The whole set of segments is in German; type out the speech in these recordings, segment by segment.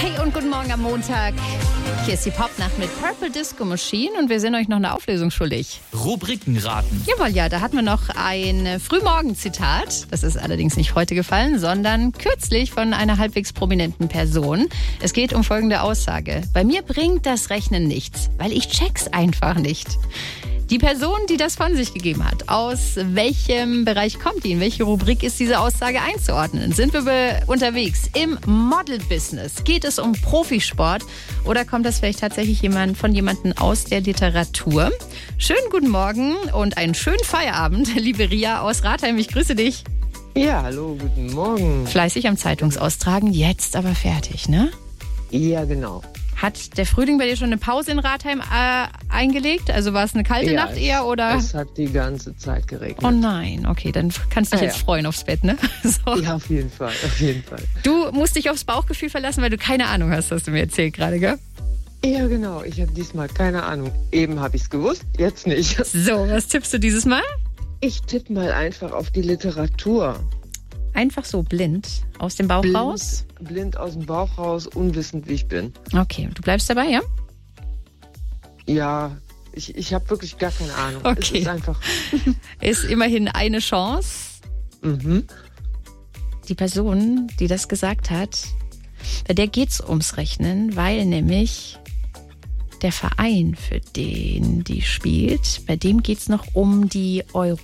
Hey und guten Morgen am Montag. Hier ist die Popnacht mit Purple Disco Machine und wir sind euch noch eine Auflösung schuldig. Rubrikenraten. Jawohl, ja, da hatten wir noch ein Frühmorgen-Zitat. Das ist allerdings nicht heute gefallen, sondern kürzlich von einer halbwegs prominenten Person. Es geht um folgende Aussage. Bei mir bringt das Rechnen nichts, weil ich check's einfach nicht. Die Person, die das von sich gegeben hat, aus welchem Bereich kommt die? In welche Rubrik ist diese Aussage einzuordnen? Sind wir unterwegs im Model-Business? Geht es um Profisport? Oder kommt das vielleicht tatsächlich von jemandem aus der Literatur? Schönen guten Morgen und einen schönen Feierabend, liebe Ria aus Ratheim. Ich grüße dich. Ja, hallo, guten Morgen. Fleißig am Zeitungsaustragen, jetzt aber fertig, ne? Ja, genau. Hat der Frühling bei dir schon eine Pause in Ratheim eingelegt? Also war es eine kalte Nacht eher oder? Es hat die ganze Zeit geregnet. Oh nein, okay, dann kannst du dich jetzt freuen aufs Bett, ne? So. Ja, auf jeden Fall, auf jeden Fall. Du musst dich aufs Bauchgefühl verlassen, weil du keine Ahnung hast, hast du mir erzählt gerade, gell? Ja, genau. Ich habe diesmal keine Ahnung. Eben habe ich es gewusst, jetzt nicht. So, was tippst du dieses Mal? Ich tippe mal einfach auf die Literatur. Einfach so blind aus dem Bauch raus? Blind aus dem Bauch raus, unwissend wie ich bin. Okay, du bleibst dabei, ja? Ja, ich habe wirklich gar keine Ahnung. Okay. Es ist einfach... Ist immerhin eine Chance. Mhm. Die Person, die das gesagt hat, bei der geht's ums Rechnen, weil nämlich der Verein, für den die spielt, bei dem geht's noch um die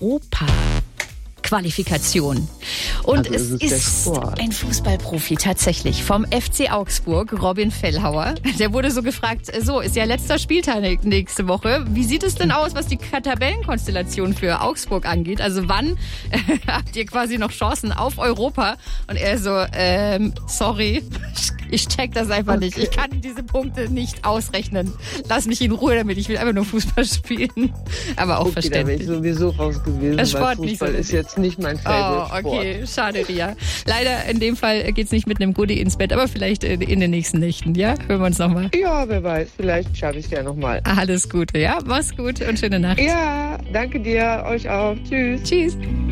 Europa-Qualifikation. Und also es ist ein Fußballprofi tatsächlich vom FC Augsburg, Robin Fellhauer. Der wurde so gefragt, so ist ja letzter Spieltag nächste Woche. Wie sieht es denn aus, was die Tabellenkonstellation für Augsburg angeht? Also wann habt ihr quasi noch Chancen auf Europa? Und er so, sorry, ich check das einfach nicht. Ich kann diese Punkte nicht ausrechnen. Lass mich in Ruhe damit. Ich will einfach nur Fußball spielen. Aber auch verständlich. Da wäre ich sowieso raus gewesen, Das weil Sport Fußball nicht so ist jetzt nicht mein Favorite-Sport. Oh, okay. Schade, Ria. Leider in dem Fall geht's nicht mit einem Goodie ins Bett, aber vielleicht in den nächsten Nächten, ja? Hören wir uns nochmal. Ja, wer weiß. Vielleicht schaffe ich es ja nochmal. Alles Gute, ja? Mach's gut und schöne Nacht. Ja, danke dir. Euch auch. Tschüss. Tschüss.